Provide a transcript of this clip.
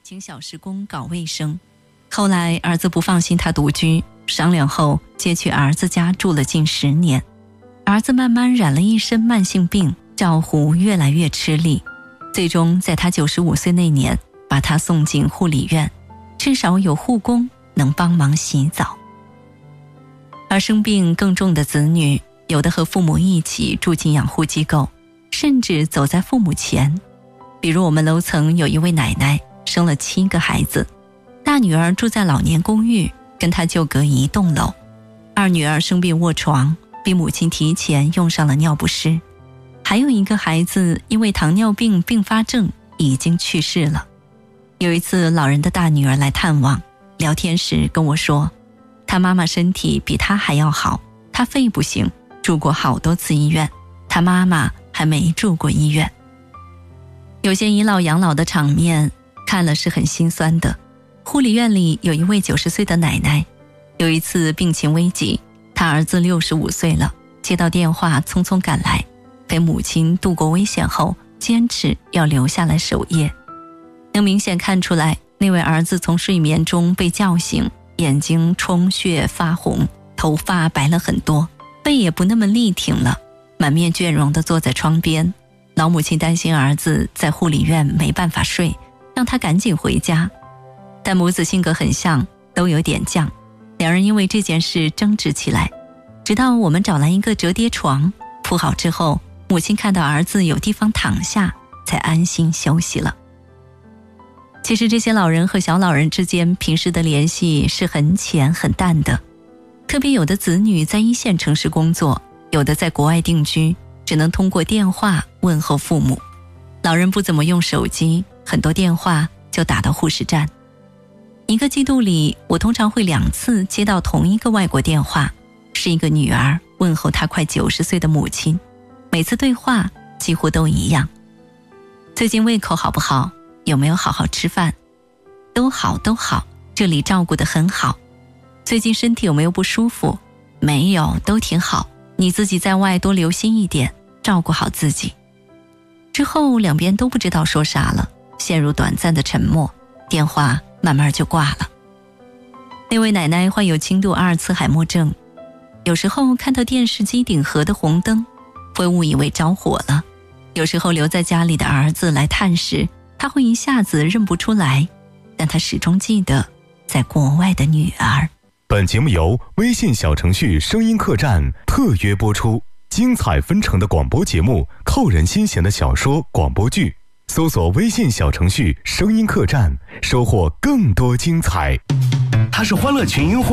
请小时工搞卫生。后来儿子不放心他独居，商量后接去儿子家住了近10年。儿子慢慢染了一身慢性病，照护越来越吃力，最终在他95岁那年把他送进护理院，至少有护工能帮忙洗澡。而生病更重的子女，有的和父母一起住进养护机构，甚至走在父母前。比如我们楼层有一位奶奶生了7个孩子，大女儿住在老年公寓，跟她就隔一栋楼，二女儿生病卧床，比母亲提前用上了尿不湿，还有一个孩子因为糖尿病并发症已经去世了。有一次老人的大女儿来探望，聊天时跟我说，她妈妈身体比她还要好，她肺不行，住过好多次医院，她妈妈还没住过医院。有些倚老养老的场面看了是很心酸的。护理院里有一位90岁的奶奶，有一次病情危急，她儿子65岁了，接到电话匆匆赶来，陪母亲度过危险后，坚持要留下来守夜。能明显看出来，那位儿子从睡眠中被叫醒，眼睛充血发红，头发白了很多，背也不那么立挺了，满面倦容地坐在窗边。老母亲担心儿子在护理院没办法睡，让他赶紧回家。但母子性格很像，都有点犟，两人因为这件事争执起来，直到我们找来一个折叠床铺好之后，母亲看到儿子有地方躺下，才安心休息了。其实这些老人和小老人之间平时的联系是很浅很淡的，特别有的子女在1线城市工作，有的在国外定居，只能通过电话问候父母。老人不怎么用手机，很多电话就打到护士站。一个季度里，我通常会2次接到同一个外国电话，是一个女儿问候她快90岁的母亲，每次对话几乎都一样。最近胃口好不好？有没有好好吃饭？都好都好，这里照顾得很好。最近身体有没有不舒服？没有，都挺好。你自己在外多留心一点，照顾好自己。之后两边都不知道说啥了，陷入短暂的沉默，电话慢慢就挂了。那位奶奶患有轻度阿尔茨海默症，有时候看到电视机顶盒的红灯，会误以为着火了。有时候留在家里的儿子来探时，他会一下子认不出来，但他始终记得在国外的女儿。 本节目由微信小程序声音客栈特约播出，精彩纷呈的广播节目，扣人心弦的小说广播剧，搜索微信小程序声音客栈，收获更多精彩。 它是欢乐群英会